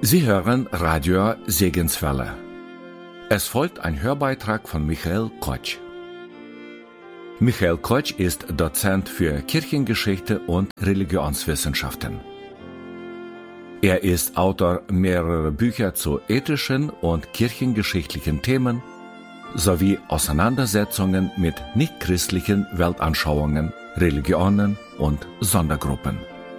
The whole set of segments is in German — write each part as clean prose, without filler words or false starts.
Sie hören Radio Segenswelle. Es folgt ein Hörbeitrag von Michael Kotsch. Michael Kotsch ist Dozent für Kirchengeschichte und Religionswissenschaften. Er ist Autor mehrerer Bücher zu ethischen und kirchengeschichtlichen Themen sowie Auseinandersetzungen mit nichtchristlichen Weltanschauungen, Religionen und Sondergruppen.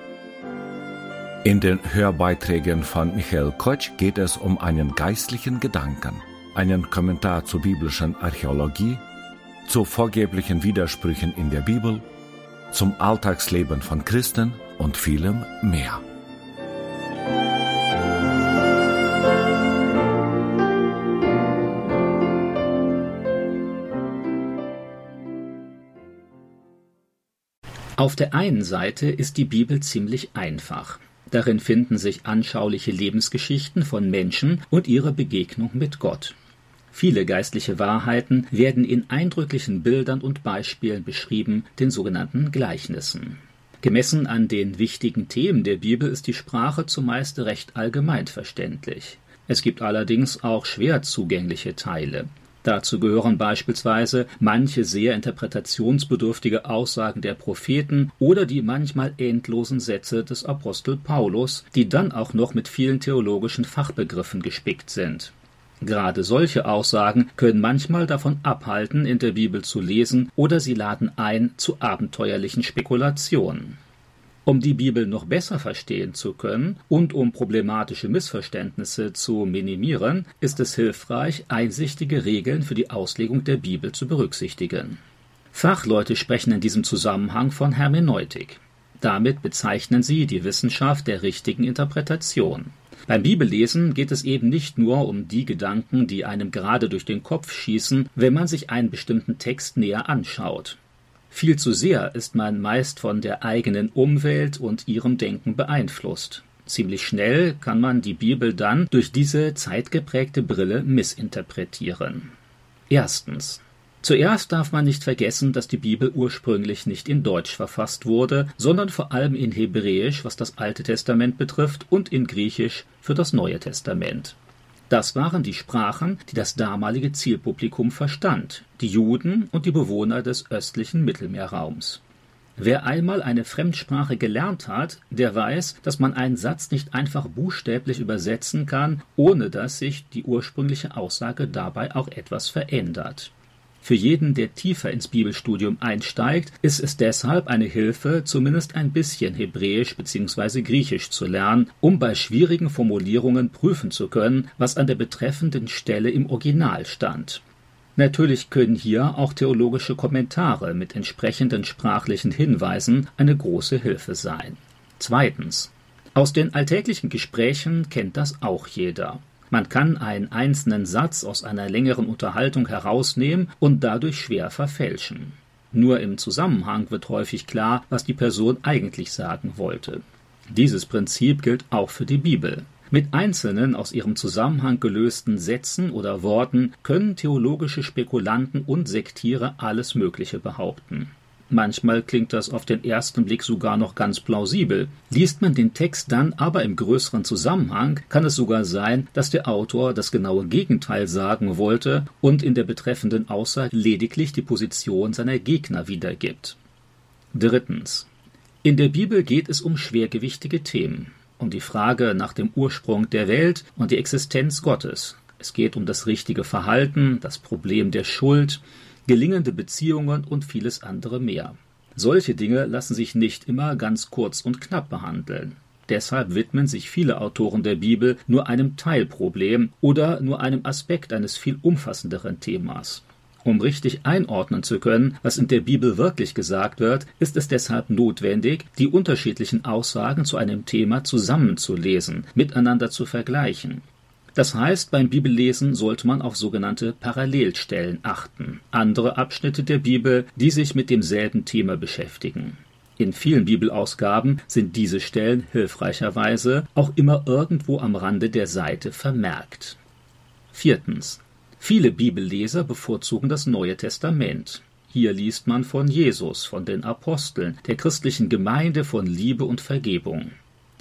In den Hörbeiträgen von Michael Kotsch geht es um einen geistlichen Gedanken, einen Kommentar zur biblischen Archäologie, zu vorgeblichen Widersprüchen in der Bibel, zum Alltagsleben von Christen und vielem mehr. Auf der einen Seite ist die Bibel ziemlich einfach. Darin finden sich anschauliche Lebensgeschichten von Menschen und ihre Begegnung mit Gott. Viele geistliche Wahrheiten werden in eindrücklichen Bildern und Beispielen beschrieben, den sogenannten Gleichnissen. Gemessen an den wichtigen Themen der Bibel ist die Sprache zumeist recht allgemein verständlich. Es gibt allerdings auch schwer zugängliche Teile. Dazu gehören beispielsweise manche sehr interpretationsbedürftige Aussagen der Propheten oder die manchmal endlosen Sätze des Apostel Paulus, die dann auch noch mit vielen theologischen Fachbegriffen gespickt sind. Gerade solche Aussagen können manchmal davon abhalten, in der Bibel zu lesen, oder sie laden ein zu abenteuerlichen Spekulationen. Um die Bibel noch besser verstehen zu können und um problematische Missverständnisse zu minimieren, ist es hilfreich, einsichtige Regeln für die Auslegung der Bibel zu berücksichtigen. Fachleute sprechen in diesem Zusammenhang von Hermeneutik. Damit bezeichnen sie die Wissenschaft der richtigen Interpretation. Beim Bibellesen geht es eben nicht nur um die Gedanken, die einem gerade durch den Kopf schießen, wenn man sich einen bestimmten Text näher anschaut. Viel zu sehr ist man meist von der eigenen Umwelt und ihrem Denken beeinflusst. Ziemlich schnell kann man die Bibel dann durch diese zeitgeprägte Brille missinterpretieren. Erstens. Zuerst darf man nicht vergessen, dass die Bibel ursprünglich nicht in Deutsch verfasst wurde, sondern vor allem in Hebräisch, was das Alte Testament betrifft, und in Griechisch für das Neue Testament. Das waren die Sprachen, die das damalige Zielpublikum verstand, die Juden und die Bewohner des östlichen Mittelmeerraums. Wer einmal eine Fremdsprache gelernt hat, der weiß, dass man einen Satz nicht einfach buchstäblich übersetzen kann, ohne dass sich die ursprüngliche Aussage dabei auch etwas verändert. Für jeden, der tiefer ins Bibelstudium einsteigt, ist es deshalb eine Hilfe, zumindest ein bisschen Hebräisch bzw. Griechisch zu lernen, um bei schwierigen Formulierungen prüfen zu können, was an der betreffenden Stelle im Original stand. Natürlich können hier auch theologische Kommentare mit entsprechenden sprachlichen Hinweisen eine große Hilfe sein. Zweitens. Aus den alltäglichen Gesprächen kennt das auch jeder. Man kann einen einzelnen Satz aus einer längeren Unterhaltung herausnehmen und dadurch schwer verfälschen. Nur im Zusammenhang wird häufig klar, was die Person eigentlich sagen wollte. Dieses Prinzip gilt auch für die Bibel. Mit einzelnen aus ihrem Zusammenhang gelösten Sätzen oder Worten können theologische Spekulanten und Sektiere alles Mögliche behaupten. Manchmal klingt das auf den ersten Blick sogar noch ganz plausibel. Liest man den Text dann aber im größeren Zusammenhang, kann es sogar sein, dass der Autor das genaue Gegenteil sagen wollte und in der betreffenden Aussage lediglich die Position seiner Gegner wiedergibt. Drittens. In der Bibel geht es um schwergewichtige Themen, um die Frage nach dem Ursprung der Welt und die Existenz Gottes. Es geht um das richtige Verhalten, das Problem der Schuld, gelingende Beziehungen und vieles andere mehr. Solche Dinge lassen sich nicht immer ganz kurz und knapp behandeln. Deshalb widmen sich viele Autoren der Bibel nur einem Teilproblem oder nur einem Aspekt eines viel umfassenderen Themas. Um richtig einordnen zu können, was in der Bibel wirklich gesagt wird, ist es deshalb notwendig, die unterschiedlichen Aussagen zu einem Thema zusammenzulesen, miteinander zu vergleichen. Das heißt, beim Bibellesen sollte man auf sogenannte Parallelstellen achten, andere Abschnitte der Bibel, die sich mit demselben Thema beschäftigen. In vielen Bibelausgaben sind diese Stellen hilfreicherweise auch immer irgendwo am Rande der Seite vermerkt. Viertens. Viele Bibelleser bevorzugen das Neue Testament. Hier liest man von Jesus, von den Aposteln, der christlichen Gemeinde, von Liebe und Vergebung.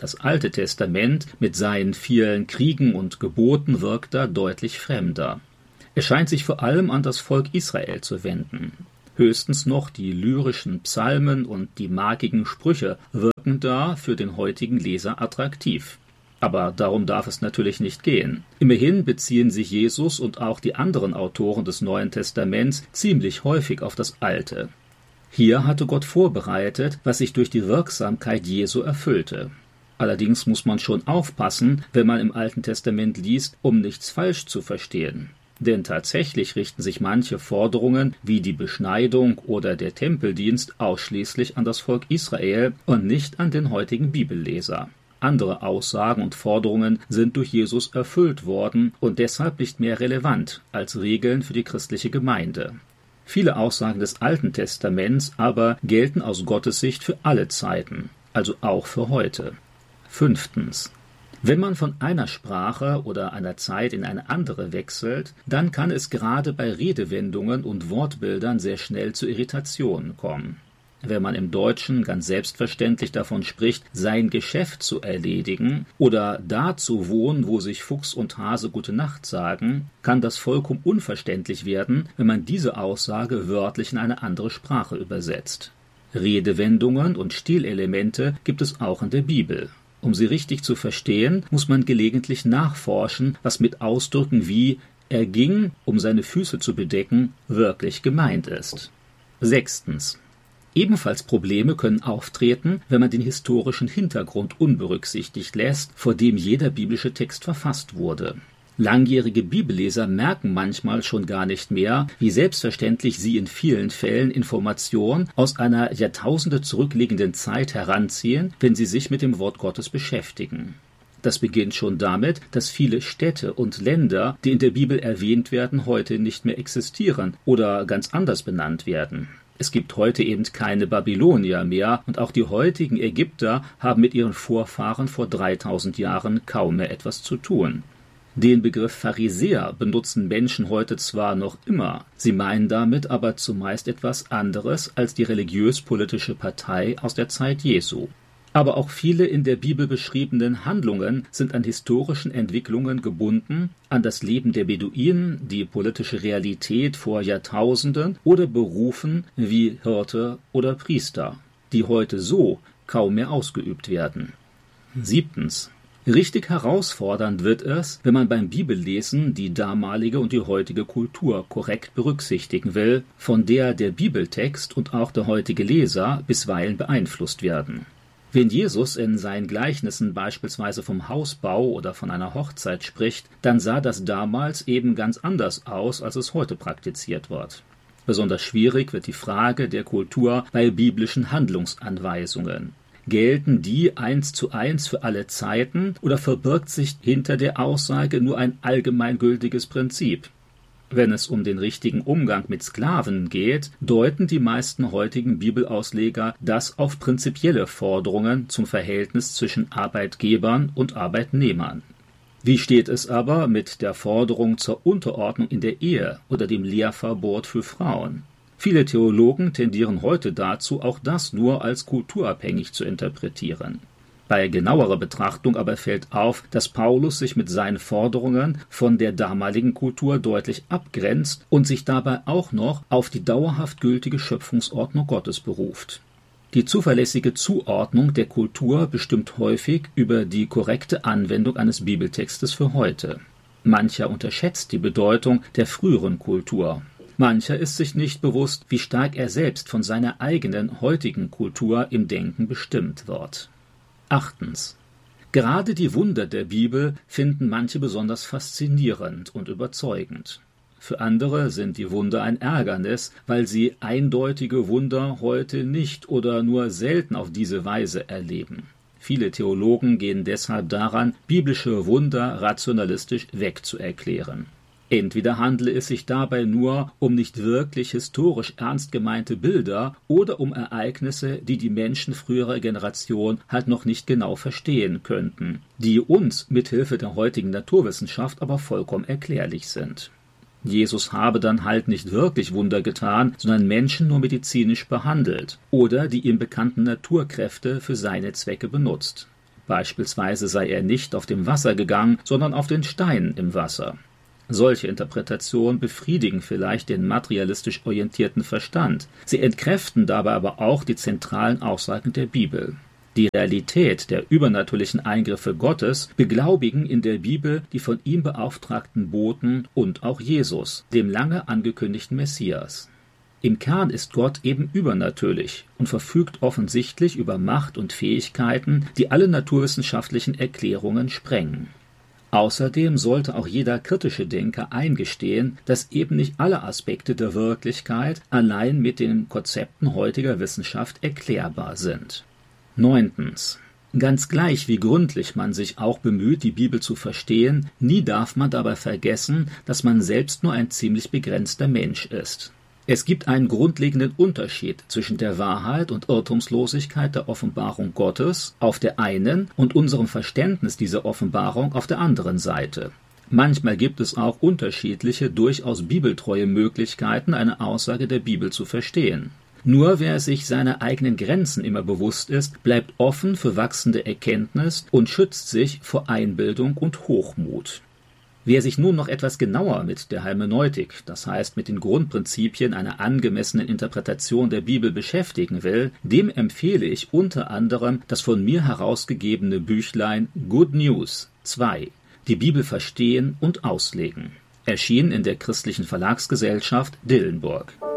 Das Alte Testament mit seinen vielen Kriegen und Geboten wirkt da deutlich fremder. Es scheint sich vor allem an das Volk Israel zu wenden. Höchstens noch die lyrischen Psalmen und die markigen Sprüche wirken da für den heutigen Leser attraktiv. Aber darum darf es natürlich nicht gehen. Immerhin beziehen sich Jesus und auch die anderen Autoren des Neuen Testaments ziemlich häufig auf das Alte. Hier hatte Gott vorbereitet, was sich durch die Wirksamkeit Jesu erfüllte. Allerdings muss man schon aufpassen, wenn man im Alten Testament liest, um nichts falsch zu verstehen. Denn tatsächlich richten sich manche Forderungen wie die Beschneidung oder der Tempeldienst ausschließlich an das Volk Israel und nicht an den heutigen Bibelleser. Andere Aussagen und Forderungen sind durch Jesus erfüllt worden und deshalb nicht mehr relevant als Regeln für die christliche Gemeinde. Viele Aussagen des Alten Testaments aber gelten aus Gottes Sicht für alle Zeiten, also auch für heute. 5. Wenn man von einer Sprache oder einer Zeit in eine andere wechselt, dann kann es gerade bei Redewendungen und Wortbildern sehr schnell zu Irritationen kommen. Wenn man im Deutschen ganz selbstverständlich davon spricht, sein Geschäft zu erledigen oder da zu wohnen, wo sich Fuchs und Hase Gute Nacht sagen, kann das vollkommen unverständlich werden, wenn man diese Aussage wörtlich in eine andere Sprache übersetzt. Redewendungen und Stilelemente gibt es auch in der Bibel. Um sie richtig zu verstehen, muss man gelegentlich nachforschen, was mit Ausdrücken wie „er ging, um seine Füße zu bedecken" wirklich gemeint ist. 6. Ebenfalls Probleme können auftreten, wenn man den historischen Hintergrund unberücksichtigt lässt, vor dem jeder biblische Text verfasst wurde. Langjährige Bibelleser merken manchmal schon gar nicht mehr, wie selbstverständlich sie in vielen Fällen Informationen aus einer Jahrtausende zurückliegenden Zeit heranziehen, wenn sie sich mit dem Wort Gottes beschäftigen. Das beginnt schon damit, dass viele Städte und Länder, die in der Bibel erwähnt werden, heute nicht mehr existieren oder ganz anders benannt werden. Es gibt heute eben keine Babylonier mehr und auch die heutigen Ägypter haben mit ihren Vorfahren vor 3000 Jahren kaum mehr etwas zu tun. Den Begriff Pharisäer benutzen Menschen heute zwar noch immer, sie meinen damit aber zumeist etwas anderes als die religiös-politische Partei aus der Zeit Jesu. Aber auch viele in der Bibel beschriebenen Handlungen sind an historischen Entwicklungen gebunden, an das Leben der Beduinen, die politische Realität vor Jahrtausenden oder Berufen wie Hirte oder Priester, die heute so kaum mehr ausgeübt werden. 7. Richtig herausfordernd wird es, wenn man beim Bibellesen die damalige und die heutige Kultur korrekt berücksichtigen will, von der der Bibeltext und auch der heutige Leser bisweilen beeinflusst werden. Wenn Jesus in seinen Gleichnissen beispielsweise vom Hausbau oder von einer Hochzeit spricht, dann sah das damals eben ganz anders aus, als es heute praktiziert wird. Besonders schwierig wird die Frage der Kultur bei biblischen Handlungsanweisungen. Gelten die 1:1 für alle Zeiten oder verbirgt sich hinter der Aussage nur ein allgemeingültiges Prinzip? Wenn es um den richtigen Umgang mit Sklaven geht, deuten die meisten heutigen Bibelausleger das auf prinzipielle Forderungen zum Verhältnis zwischen Arbeitgebern und Arbeitnehmern. Wie steht es aber mit der Forderung zur Unterordnung in der Ehe oder dem Lehrverbot für Frauen? Viele Theologen tendieren heute dazu, auch das nur als kulturabhängig zu interpretieren. Bei genauerer Betrachtung aber fällt auf, dass Paulus sich mit seinen Forderungen von der damaligen Kultur deutlich abgrenzt und sich dabei auch noch auf die dauerhaft gültige Schöpfungsordnung Gottes beruft. Die zuverlässige Zuordnung der Kultur bestimmt häufig über die korrekte Anwendung eines Bibeltextes für heute. Mancher unterschätzt die Bedeutung der früheren Kultur. Mancher ist sich nicht bewusst, wie stark er selbst von seiner eigenen heutigen Kultur im Denken bestimmt wird. 8. Gerade die Wunder der Bibel finden manche besonders faszinierend und überzeugend. Für andere sind die Wunder ein Ärgernis, weil sie eindeutige Wunder heute nicht oder nur selten auf diese Weise erleben. Viele Theologen gehen deshalb daran, biblische Wunder rationalistisch wegzuerklären. Entweder handle es sich dabei nur um nicht wirklich historisch ernst gemeinte Bilder oder um Ereignisse, die die Menschen früherer Generation halt noch nicht genau verstehen könnten, die uns mithilfe der heutigen Naturwissenschaft aber vollkommen erklärlich sind. Jesus habe dann halt nicht wirklich Wunder getan, sondern Menschen nur medizinisch behandelt oder die ihm bekannten Naturkräfte für seine Zwecke benutzt. Beispielsweise sei er nicht auf dem Wasser gegangen, sondern auf den Steinen im Wasser. Solche Interpretationen befriedigen vielleicht den materialistisch orientierten Verstand. Sie entkräften dabei aber auch die zentralen Aussagen der Bibel. Die Realität der übernatürlichen Eingriffe Gottes beglaubigen in der Bibel die von ihm beauftragten Boten und auch Jesus, dem lange angekündigten Messias. Im Kern ist Gott eben übernatürlich und verfügt offensichtlich über Macht und Fähigkeiten, die alle naturwissenschaftlichen Erklärungen sprengen. Außerdem sollte auch jeder kritische Denker eingestehen, dass eben nicht alle Aspekte der Wirklichkeit allein mit den Konzepten heutiger Wissenschaft erklärbar sind. 9. Ganz gleich, wie gründlich man sich auch bemüht, die Bibel zu verstehen, nie darf man dabei vergessen, dass man selbst nur ein ziemlich begrenzter Mensch ist. Es gibt einen grundlegenden Unterschied zwischen der Wahrheit und Irrtumslosigkeit der Offenbarung Gottes auf der einen und unserem Verständnis dieser Offenbarung auf der anderen Seite. Manchmal gibt es auch unterschiedliche, durchaus bibeltreue Möglichkeiten, eine Aussage der Bibel zu verstehen. Nur wer sich seiner eigenen Grenzen immer bewusst ist, bleibt offen für wachsende Erkenntnis und schützt sich vor Einbildung und Hochmut. Wer sich nun noch etwas genauer mit der Hermeneutik, das heißt mit den Grundprinzipien einer angemessenen Interpretation der Bibel beschäftigen will, dem empfehle ich unter anderem das von mir herausgegebene Büchlein Good News 2, die Bibel verstehen und auslegen, erschienen in der Christlichen Verlagsgesellschaft Dillenburg.